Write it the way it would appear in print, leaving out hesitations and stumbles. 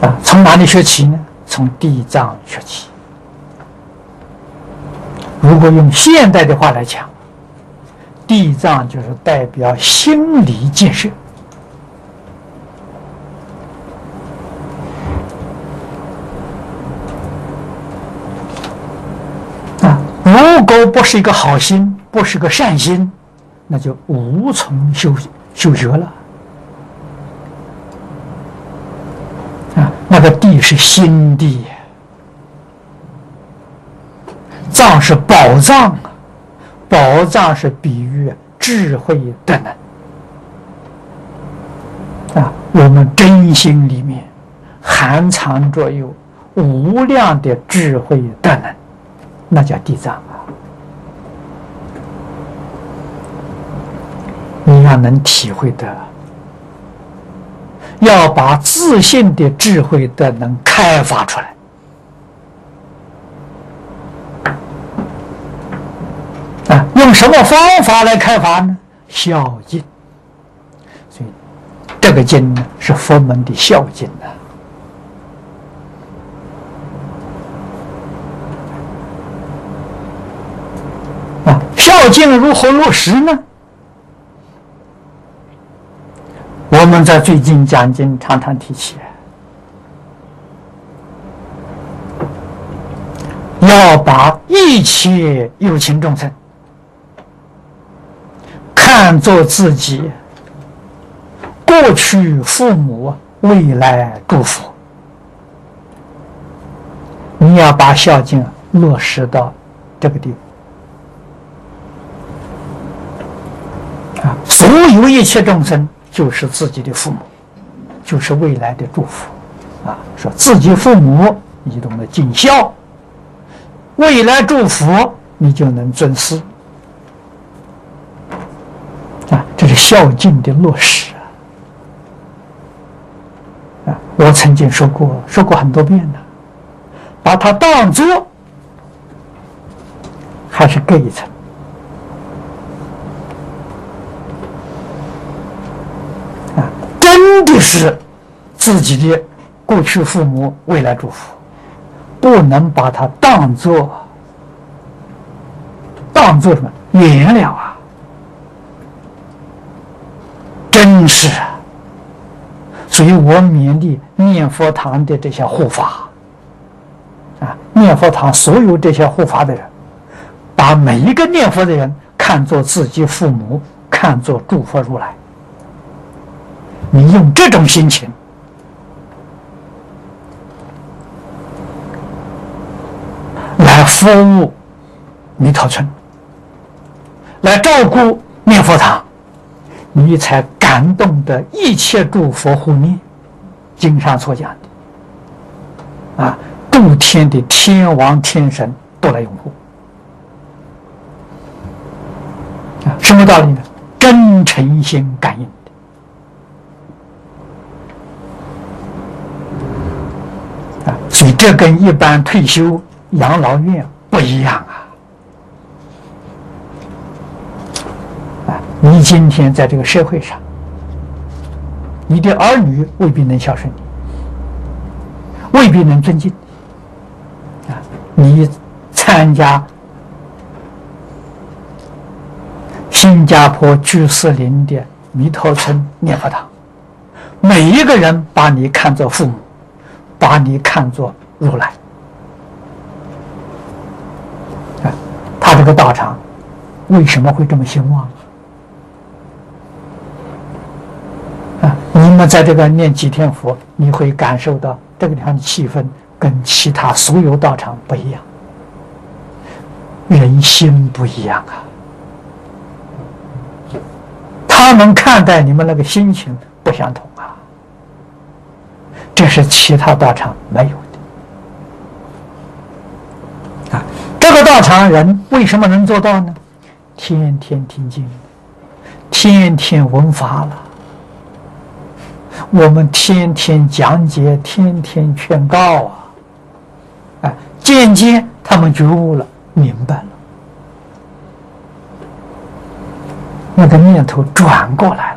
从哪里学起呢？从地藏学起。如果用现代的话来讲，地藏就是代表心理建设。如果不是一个好心，不是个善心，那就无从修学了。那个地是心地，藏是宝藏，宝藏是比喻智慧的能。我们真心里面含藏着有无量的智慧的能，那叫地藏啊！你要能体会的，要把自信的智慧的能开发出来。用什么方法来开发呢？孝敬。所以这个经呢，是佛门的孝经孝敬如何落实呢？我们在最近讲经常常提起，要把一切有情众生看作自己过去父母，未来祝福。你要把孝敬落实到这个地步。所有一切众生就是自己的父母，就是未来的祝福。说自己父母你懂得尽孝，未来祝福你就能尊师。这是孝敬的落实。我曾经说过很多遍了，把它当作还是隔一层。真的是自己的过去父母，未来祝福，不能把它当作什么原了啊！真是。所以我勉励念佛堂的这些护法念佛堂所有这些护法的人，把每一个念佛的人看作自己父母，看作诸佛如来。你用这种心情来服务弥陀村，来照顾念佛堂，你才感动的一切诸佛护念。经上所讲的诸天的天王天神都来拥护。什么道理呢？真诚心感应。所以这跟一般退休养老院不一样你今天在这个社会上，你的儿女未必能孝顺你，未必能尊敬你参加新加坡居士林的弥陀村念佛堂，每一个人把你看作父母，把你看作如来。他这个道场为什么会这么兴旺你们在这个念几天佛，你会感受到这个地方的气氛跟其他所有道场不一样，人心不一样他们看待你们那个心情不相同这是其他道场没有的这个道场人为什么能做到呢？天天听经，天天闻法了，我们天天讲解，天天劝告渐渐他们觉悟了，明白了，那个念头转过来